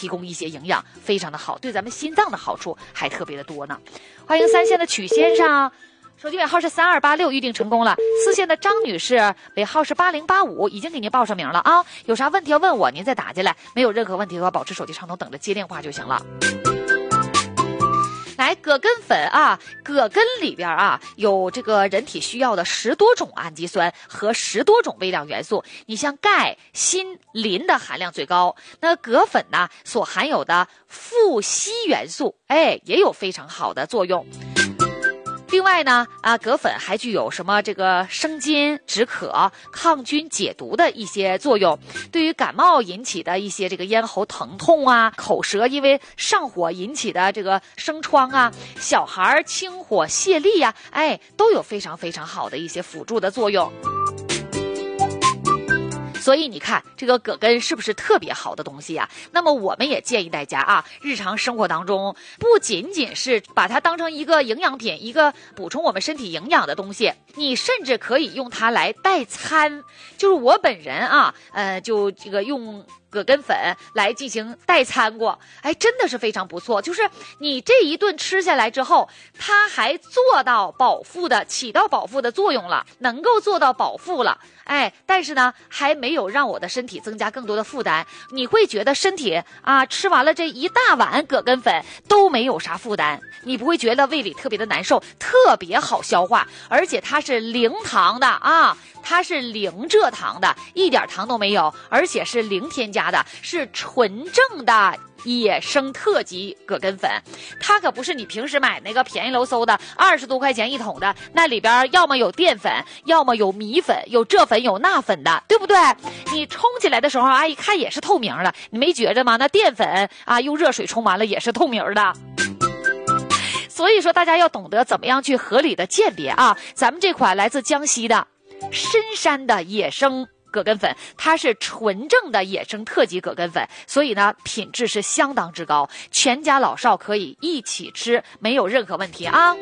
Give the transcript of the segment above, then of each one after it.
提供一些营养，非常的好，对咱们心脏的好处还特别的多呢。欢迎3线的曲先生，手机尾号是3286，预定成功了。4线的张女士，尾号是8085，已经给您报上名了啊。有啥问题要问我，您再打进来，没有任何问题的话，保持手机畅通，等着接电话就行了。来，葛根粉啊，葛根里边啊有这个人体需要的10多种氨基酸和10多种微量元素。你像钙、锌、磷的含量最高，那葛粉呢所含有的富硒元素，也有非常好的作用。另外呢，葛粉还具有什么这个生津止渴、抗菌解毒的一些作用。对于感冒引起的一些这个咽喉疼痛啊、口舌因为上火引起的这个生疮啊、小孩清火泄痢啊，都有非常非常好的一些辅助的作用。所以你看这个葛根是不是特别好的东西啊？那么我们也建议大家啊，日常生活当中不仅仅是把它当成一个营养品，一个补充我们身体营养的东西，你甚至可以用它来代餐。就是我本人啊，就这个用葛根粉来进行代餐过，真的是非常不错。就是你这一顿吃下来之后，它还做到饱腹的，起到饱腹的作用了，能够做到饱腹了。但是呢，还没有让我的身体增加更多的负担。你会觉得身体啊，吃完了这一大碗葛根粉都没有啥负担，你不会觉得胃里特别的难受，特别好消化，而且它是零糖的啊。它是零蔗糖的，一点糖都没有，而且是零添加的，是纯正的野生特级葛根粉。它可不是你平时买那个便宜楼搜的20多块钱一桶的，那里边要么有淀粉，要么有米粉，有这粉有那粉的，对不对？你冲起来的时候啊，一看也是透明的，你没觉着吗？那淀粉啊，用热水冲完了也是透明的。所以说大家要懂得怎么样去合理的鉴别啊。咱们这款来自江西的深山的野生葛根粉，它是纯正的野生特级葛根粉，所以呢品质是相当之高，全家老少可以一起吃，没有任何问题啊。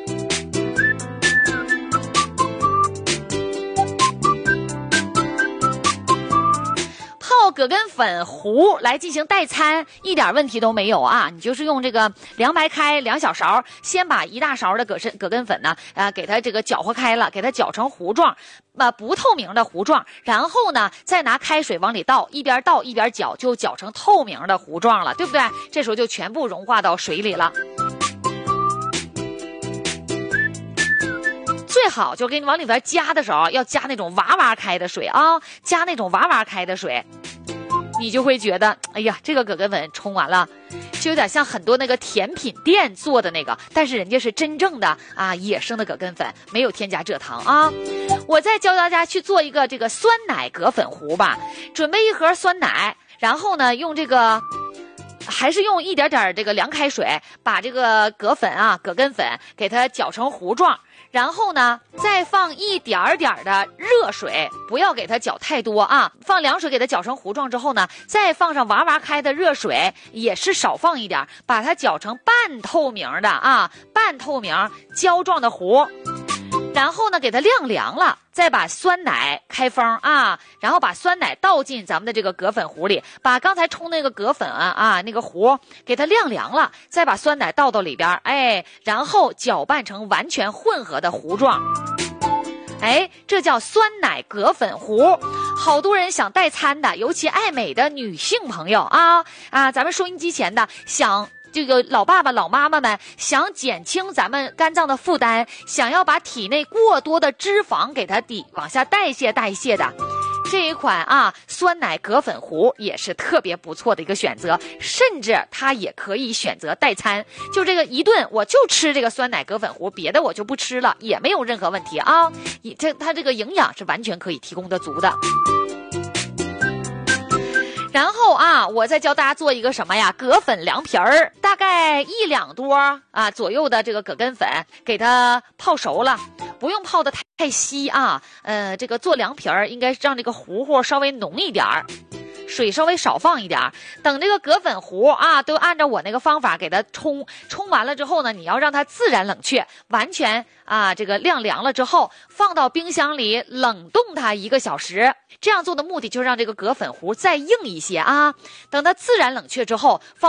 泡葛根粉糊来进行代餐，一点问题都没有啊！你就是用这个凉白开2小勺，先把1大勺的葛根粉呢，给它这个搅和开了，给它搅成糊状，不透明的糊状，然后呢，再拿开水往里倒，一边倒一边搅，就搅成透明的糊状了，对不对？这时候就全部融化到水里了。最好就给你往里边加的时候，要加那种哇哇开的水啊，加那种哇哇开的水，你就会觉得，哎呀，这个葛根粉冲完了，就有点像很多那个甜品店做的那个，但是人家是真正的啊野生的葛根粉，没有添加蔗糖啊。我再教大家去做一个这个酸奶葛粉糊吧，准备1盒酸奶，然后呢用这个。还是用一点点这个凉开水，把这个葛根粉给它搅成糊状，然后呢再放一点点的热水，不要给它搅太多啊，放凉水给它搅成糊状之后呢，再放上哇哇开的热水，也是少放一点，把它搅成半透明的半透明胶状的糊，然后呢给它晾凉了，再把酸奶开封啊，然后把酸奶倒进咱们的这个葛粉糊里，把刚才冲那个葛粉那个糊给它晾凉了，再把酸奶倒到里边，然后搅拌成完全混合的糊状。这叫酸奶葛粉糊。好多人想代餐的，尤其爱美的女性朋友咱们收音机前的想这个老爸爸老妈妈们想减轻咱们肝脏的负担，想要把体内过多的脂肪给它往下代谢的，这一款酸奶葛粉糊也是特别不错的一个选择，甚至它也可以选择代餐，就这个一顿我就吃这个酸奶葛粉糊，别的我就不吃了，也没有任何问题啊。它这个营养是完全可以提供得足的。然后我再教大家做一个什么呀？葛粉凉皮儿，大概1两多左右的这个葛根粉，给它泡熟了，不用泡的太稀这个做凉皮儿应该让这个糊稍微浓一点儿，水稍微少放一点，等这个葛粉糊都按照我那个方法给它冲完了之后呢，你要让它自然冷却，完全这个晾凉了之后，放到冰箱里冷冻它1个小时。这样做的目的就是让这个葛粉糊再硬一些等它自然冷却之后放